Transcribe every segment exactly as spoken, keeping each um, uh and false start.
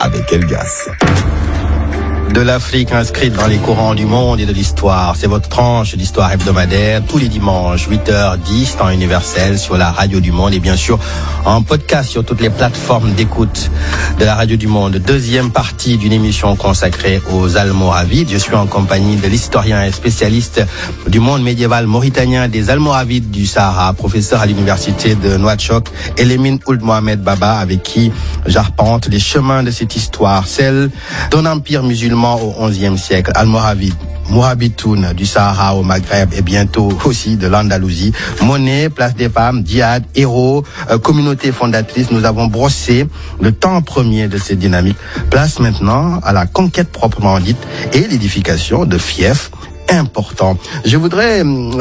avec Elias. De l'Afrique inscrite dans les courants du monde et de l'histoire. C'est votre tranche d'histoire hebdomadaire tous les dimanches, huit heures dix, temps universel sur la Radio du Monde et bien sûr en podcast sur toutes les plateformes d'écoute de la Radio du Monde. Deuxième partie d'une émission consacrée aux Almoravides. Je suis en compagnie de l'historien et spécialiste du monde médiéval mauritanien des Almoravides du Sahara, professeur à l'université de Nouakchott, Elimine Ould Mohamed Baba, avec qui j'arpente les chemins de cette histoire, celle d'un empire musulman au onzième siècle, Almoravide, Mourabitoun du Sahara au Maghreb et bientôt aussi de l'Andalousie. Monnaie, place des femmes, djihad, héros, euh, communauté fondatrice. Nous avons brossé le temps premier de cette dynamique. Place maintenant à la conquête proprement dite et l'édification de fiefs important. Je voudrais,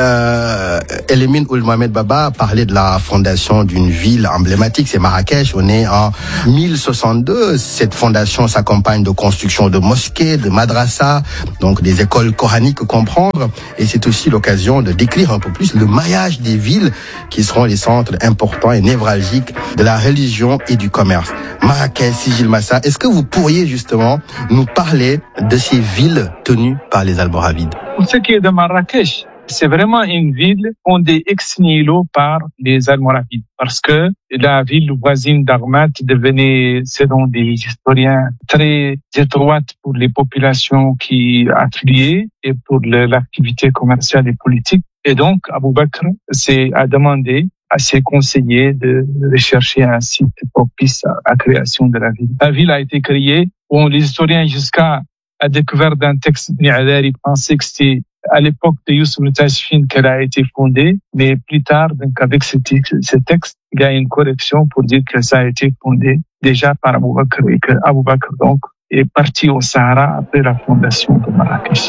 euh, Elimine Ould Mohamed Baba, parler de la fondation d'une ville emblématique, c'est Marrakech. On est en mille soixante-deux. Cette fondation s'accompagne de construction de mosquées, de madrasas, donc des écoles coraniques comprendre. Et c'est aussi l'occasion de décrire un peu plus le maillage des villes qui seront les centres importants et névralgiques de la religion et du commerce. Marrakech, Sigil Massa, est-ce que vous pourriez justement nous parler de ces villes tenues par les Almoravides? Pour ce qui est de Marrakech, c'est vraiment une ville fondée ex nihilo par les Almoravides, parce que la ville voisine d'Armat devenait, selon des historiens, très étroite pour les populations qui affiliaient et pour l'activité commerciale et politique. Et donc, Abou Bakr s'est a demandé à ses conseillers de rechercher un site propice à la création de la ville. La ville a été créée. Bon, les historiens jusqu'à a découvert d'un texte Ibn Adari, pensaient que c'était à l'époque de Youssef Tachfin qu'elle a été fondée, mais plus tard, donc avec ce, ce texte, il y a une correction pour dire que ça a été fondé déjà par Abou Bakr et que Abou Bakr donc est parti au Sahara après la fondation de Marrakech.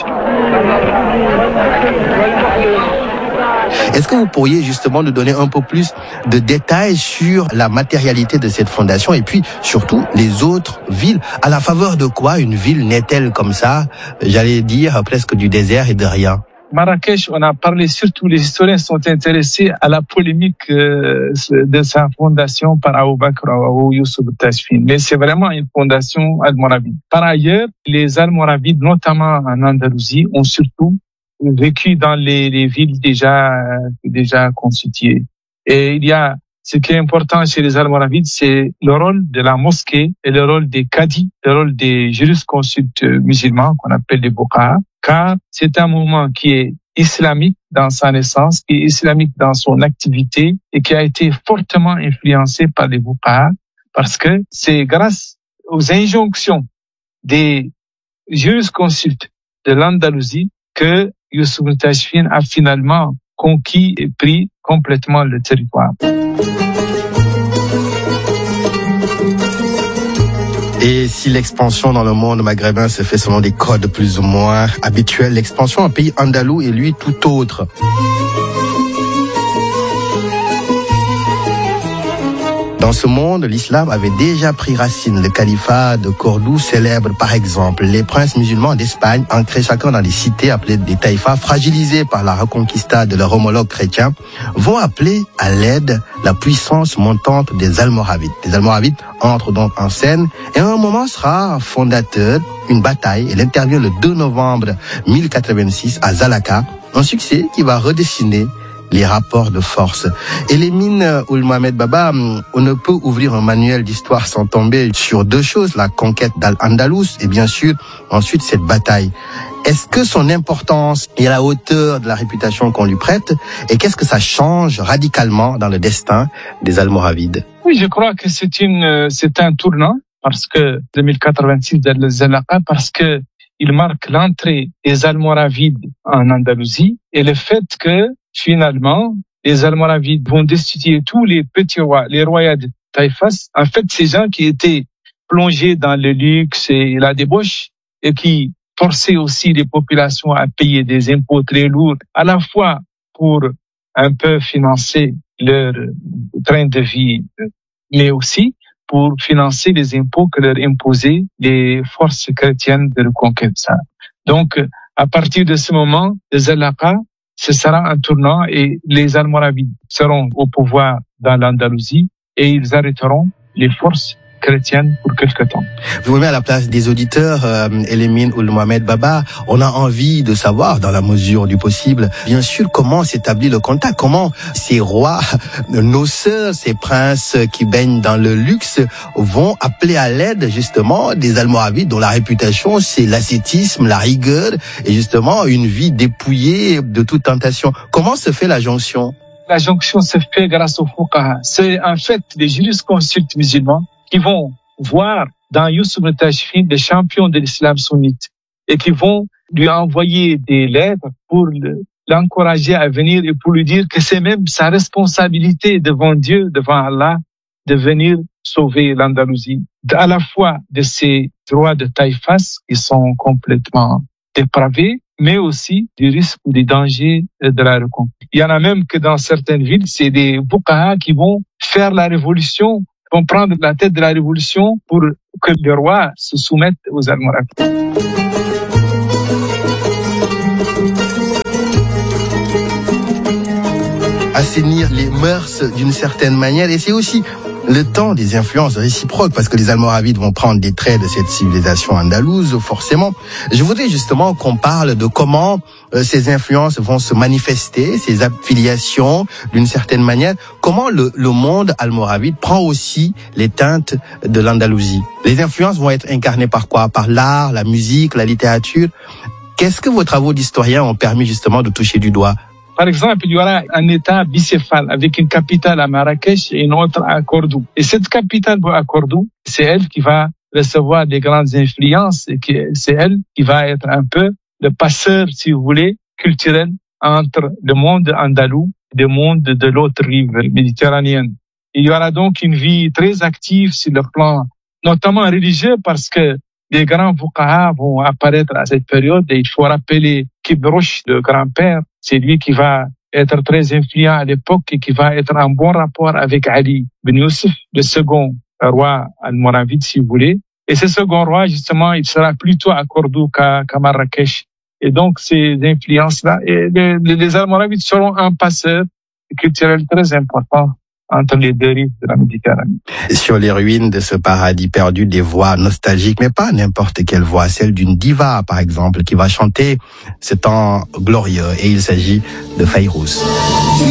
Est-ce que vous pourriez justement nous donner un peu plus de détails sur la matérialité de cette fondation et puis surtout les autres villes? À la faveur de quoi une ville naît-elle comme ça, j'allais dire presque du désert et de rien? Marrakech, on a parlé, surtout les historiens sont intéressés à la polémique de sa fondation par Abou Bakr ou Youssef Tachfin. Mais c'est vraiment une fondation almoravide. Par ailleurs, les Almoravides, notamment en Andalousie, ont surtout vécu dans les, les villes déjà déjà constituées. Et il y a ce qui est important chez les Almoravides, c'est le rôle de la mosquée et le rôle des cadis, le rôle des jurisconsultes musulmans qu'on appelle les Bouqaa, car c'est un mouvement qui est islamique dans sa naissance, qui est islamique dans son activité et qui a été fortement influencé par les Bouqaa, parce que c'est grâce aux injonctions des jurisconsultes de l'Andalousie que Youssef Tachfin a finalement conquis et pris complètement le territoire. Et si l'expansion dans le monde maghrébin se fait selon des codes plus ou moins habituels, l'expansion en pays andalou est lui tout autre. Dans ce monde, l'islam avait déjà pris racine. Le califat de Cordoue célèbre par exemple les princes musulmans d'Espagne, ancrés chacun dans des cités appelées des taïfas, fragilisés par la reconquista de leur homologue chrétien, vont appeler à l'aide la puissance montante des Almoravides. Les Almoravides entrent donc en scène et un moment sera fondateur, une bataille. Elle intervient le deux novembre mille quatre-vingt-six à Zalaka, un succès qui va redessiner les rapports de force. Elimine Ould Mohamed Baba, on ne peut ouvrir un manuel d'histoire sans tomber sur deux choses, la conquête d'Al-Andalus et bien sûr ensuite cette bataille. Est-ce que son importance est à la hauteur de la réputation qu'on lui prête et qu'est-ce que ça change radicalement dans le destin des Almoravides? Oui, je crois que c'est une, c'est un tournant parce que deux mille quatre-vingt-six de Zalaka, parce que il marque l'entrée des Almoravides en Andalousie et le fait que finalement, les Almoravides vont destituer tous les petits rois, les royaumes de Taïfas. En fait, ces gens qui étaient plongés dans le luxe et la débauche et qui forçaient aussi les populations à payer des impôts très lourds, à la fois pour un peu financer leur train de vie, mais aussi pour financer les impôts que leur imposaient les forces chrétiennes de reconquête. Donc, à partir de ce moment, les Alaka, ce sera un tournant et les Almoravides seront au pouvoir dans l'Andalousie et ils arrêteront les forces chrétienne pour quelque temps. Je vous mets à la place des auditeurs, euh, Elimine Ould Mohamed Baba. On a envie de savoir, dans la mesure du possible, bien sûr, comment s'établit le contact, comment ces rois, nos sœurs, ces princes qui baignent dans le luxe vont appeler à l'aide, justement, des Almoravides dont la réputation, c'est l'ascétisme, la rigueur et justement une vie dépouillée de toute tentation. Comment se fait la jonction? La jonction se fait grâce aux fuqaha. C'est en fait des jurisconsultes musulmans qui vont voir dans Youssouf ibn Tashfin des champions de l'islam sunnite et qui vont lui envoyer des lettres pour l'encourager à venir et pour lui dire que c'est même sa responsabilité devant Dieu, devant Allah, de venir sauver l'Andalousie, à la fois de ces rois de taille-face qui sont complètement dépravés, mais aussi du risque ou des dangers de la reconquête. Il y en a même que dans certaines villes, c'est des fuqaha qui vont faire la révolution, vont prendre la tête de la révolution pour que le roi se soumette aux Almoravides. Assainir les mœurs d'une certaine manière, et c'est aussi le temps des influences réciproques, parce que les Almoravides vont prendre des traits de cette civilisation andalouse, forcément. Je voudrais justement qu'on parle de comment euh, ces influences vont se manifester, ces affiliations, d'une certaine manière. Comment le, le monde almoravide prend aussi les teintes de l'Andalousie. Les influences vont être incarnées par quoi? Par l'art, la musique, la littérature. Qu'est-ce que vos travaux d'historiens ont permis justement de toucher du doigt? Par exemple, il y aura un État bicéphale avec une capitale à Marrakech et une autre à Cordoue. Et cette capitale à Cordoue, c'est elle qui va recevoir des grandes influences et qui, c'est elle qui va être un peu le passeur, si vous voulez, culturel entre le monde andalou et le monde de l'autre rive méditerranéenne. Il y aura donc une vie très active sur le plan, notamment religieux, parce que des grands fuqaha vont apparaître à cette période et il faut rappeler Kibrouch, le grand-père, c'est lui qui va être très influent à l'époque et qui va être en bon rapport avec Ali ibn Youssef, le second roi almoravide, si vous voulez. Et ce second roi, justement, il sera plutôt à Cordoue qu'à, qu'à Marrakech. Et donc, ces influences-là, et les, les Almoravides seront un passeur culturel très important entre les deux rives de la Méditerranée. Sur les ruines de ce paradis perdu, des voix nostalgiques, mais pas n'importe quelle voix, celle d'une diva, par exemple, qui va chanter ce temps glorieux. Et il s'agit de Fayrouz.